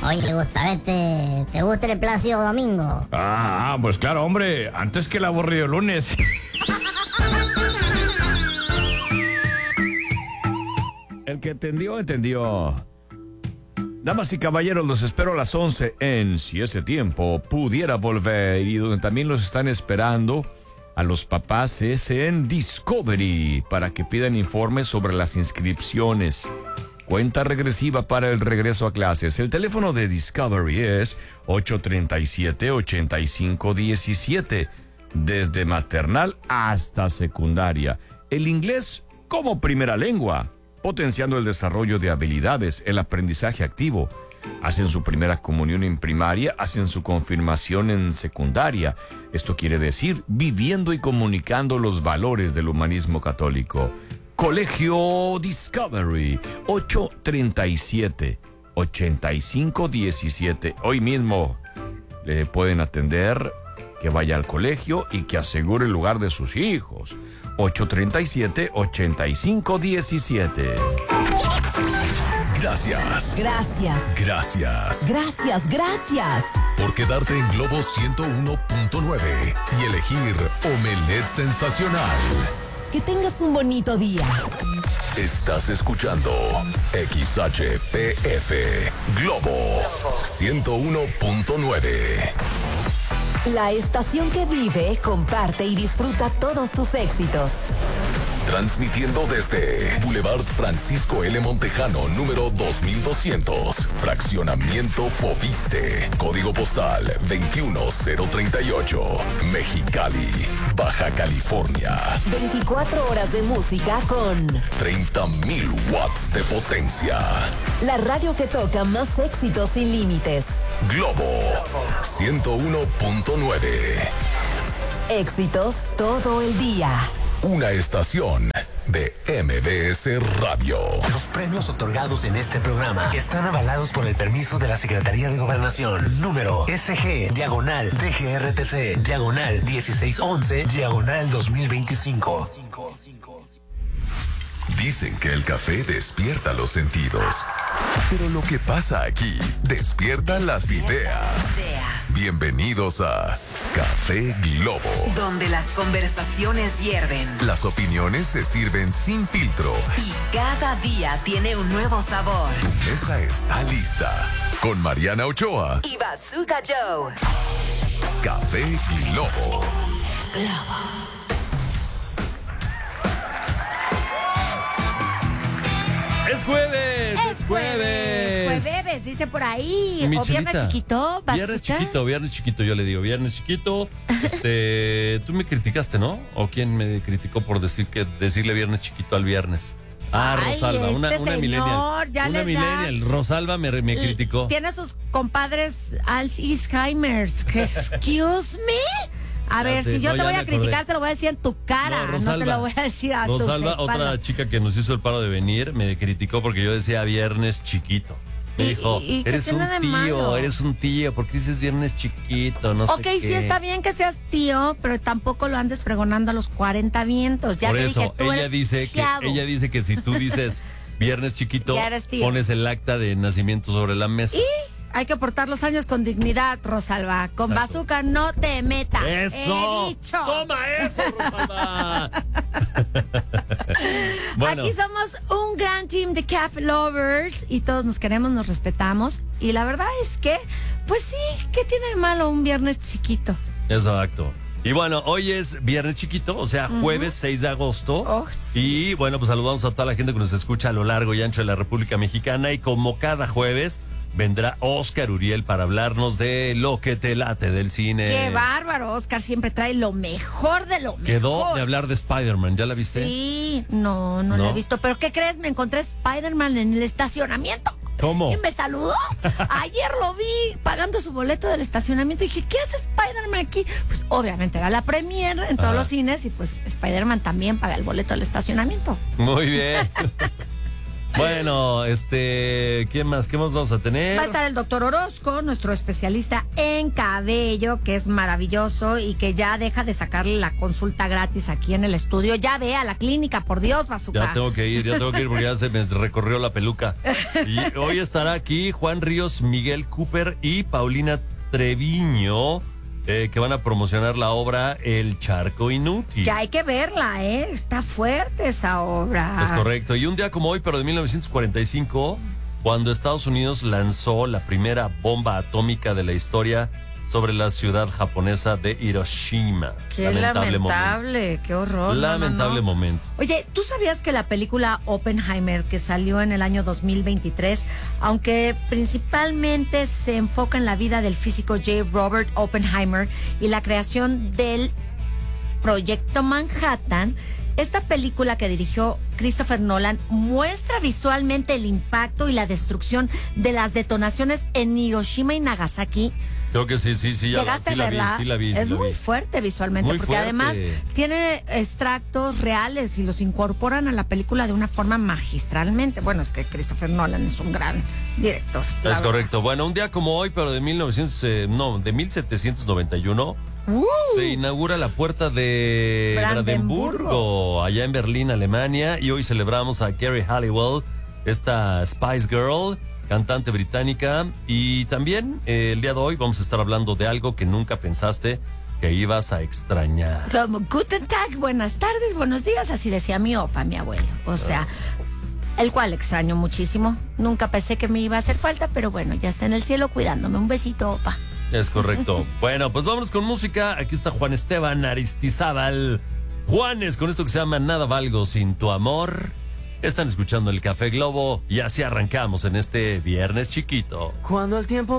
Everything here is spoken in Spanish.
Oye, Gustavete, ¿te gusta el Plácido Domingo? Pues claro, hombre, antes que el aburrido lunes. El que entendió, entendió. Damas y caballeros, los espero a las 11 en Si ese tiempo pudiera volver, y donde también los están esperando a los papás es en Discovery para que pidan informes sobre las inscripciones. Cuenta regresiva para el regreso a clases. El teléfono de Discovery es 837-8517, desde maternal hasta secundaria. El inglés como primera lengua, potenciando el desarrollo de habilidades, el aprendizaje activo. Hacen su primera comunión en primaria, hacen su confirmación en secundaria. Esto quiere decir viviendo y comunicando los valores del humanismo católico. Colegio Discovery, 837-8517. Hoy mismo le pueden atender, que vaya al colegio y que asegure el lugar de sus hijos. 837-8517. Gracias. Gracias. Gracias. Gracias, gracias. Por quedarte en Globo 101.9 y elegir Omelet Sensacional. Que tengas un bonito día. Estás escuchando XHPF Globo 101.9. La estación que vive, comparte y disfruta todos tus éxitos. Transmitiendo desde Boulevard Francisco L. Montejano, número 2200, Fraccionamiento Fobiste, Código Postal 21038, Mexicali, Baja California. 24 horas de música con 30,000 watts de potencia. la radio que toca más éxitos sin límites. Globo 101.9. Éxitos todo el día. Una estación de MBS Radio. Los premios otorgados en este programa están avalados por el permiso de la Secretaría de Gobernación. Número SG/DGRTC/1611/2025. Dicen que el café despierta los sentidos. Pero lo que pasa aquí despierta las ideas. Bienvenidos a Café Globo, Donde las conversaciones hierven las opiniones se sirven sin filtro. y cada día tiene un nuevo sabor. Tu mesa está lista. Con Mariana Ochoa, Y Bazooka Joe. Café Globo. ¡Es jueves! ¡Es jueves! Jueves, dice por ahí. Mi O viernes chulita. chiquito. Viernes chiquito, yo le digo, viernes chiquito. Tú me criticaste, ¿no? ¿O quién me criticó por decirle viernes chiquito al viernes? Ay, Rosalba, una señor, millennial. ya Una le da- millennial. Rosalba me criticó. Tiene sus compadres Alzheimer's. Excuse me. A ver, sé, si yo no, te ya voy me a acordé. criticar, te lo voy a decir en tu cara. No, te lo voy a decir a tus Rosalba, espaldas. otra chica que nos hizo el paro de venir, me criticó porque yo decía viernes chiquito. Me dijo, ¿Y qué eres tiene de un malo? tío, ¿por qué dices viernes chiquito? No sé Ok, qué. sí está bien que seas tío, pero tampoco lo andes pregonando a los 40 vientos. Ya Por te eso, dije, tú ella eres dice chavo. que si tú dices viernes chiquito, Ya eres tío. pones el acta de nacimiento sobre la mesa. Y hay que portar los años con dignidad, Rosalba. Con Exacto. bazooka no te metas. ¡Eso! He dicho. ¡Toma eso, Rosalba! Bueno, Aquí somos un gran team de Café Lovers y todos nos queremos, nos respetamos. Y la verdad es que, pues sí, ¿qué tiene de malo un viernes chiquito? exacto. Y bueno, hoy es viernes chiquito, o sea, jueves 6 de agosto. Oh, sí. Y bueno, pues saludamos a toda la gente que nos escucha a lo largo y ancho de la República Mexicana. Y como cada jueves, vendrá Oscar Uriel para hablarnos de lo que te late del cine. Qué bárbaro, Oscar siempre trae lo mejor de lo mejor. Quedó de hablar de Spider-Man, ¿ya la viste? Sí, no ¿No? la he visto. ¿Pero qué crees? Me encontré Spider-Man en el estacionamiento. ¿Cómo? Y me saludó. Ayer lo vi pagando su boleto del estacionamiento. Y dije, ¿qué hace Spider-Man aquí? Pues obviamente era la premiere en todos Ajá. los cines. Y pues Spider-Man también paga el boleto del estacionamiento. Muy bien. Bueno, ¿quién más? ¿Qué más vamos a tener? Va a estar el doctor Orozco, nuestro especialista en cabello, que es maravilloso y que ya deja de sacarle la consulta gratis aquí en el estudio. Ya ve a la clínica, por Dios, Bazooka. Ya tengo que ir porque ya se me recorrió la peluca. Y hoy estará aquí Juan Ríos, Miguel Cooper y Paulina Treviño, que van a promocionar la obra El Charco Inútil. Que hay que verla, está fuerte esa obra. Es correcto. Y un día como hoy, pero de 1945, cuando Estados Unidos lanzó la primera bomba atómica de la historia sobre la ciudad japonesa de Hiroshima. Qué lamentable, qué horror. Lamentable momento. Oye, ¿tú sabías que la película Oppenheimer, que salió en el año 2023, aunque principalmente se enfoca en la vida del físico J. Robert Oppenheimer y la creación del Proyecto Manhattan, esta película que dirigió Christopher Nolan muestra visualmente el impacto y la destrucción de las detonaciones en Hiroshima y Nagasaki? Creo que sí, ¿Llegaste a verla? Sí la vi. Es muy fuerte visualmente, muy porque fuerte. Además tiene extractos reales y los incorporan a la película de una forma magistralmente. Bueno, es que Christopher Nolan es un gran director. Es correcto. Bueno, un día como hoy, pero de 1791, se inaugura la puerta de Brandenburgo, allá en Berlín, Alemania, y hoy celebramos a Geri Halliwell, esta Spice Girl, cantante británica, y también el día de hoy vamos a estar hablando de algo que nunca pensaste que ibas a extrañar. Como Guten Tag, buenas tardes, buenos días, así decía mi opa, mi abuelo. O sea, el cual extraño muchísimo. Nunca pensé que me iba a hacer falta, pero bueno, ya está en el cielo cuidándome. Un besito, opa. Es correcto. Bueno, pues vámonos con música. Aquí está Juan Esteban Aristizábal Juanes con esto que se llama Nada Valgo Sin Tu Amor. Están escuchando el Café Globo y así arrancamos en este viernes chiquito. Cuando el tiempo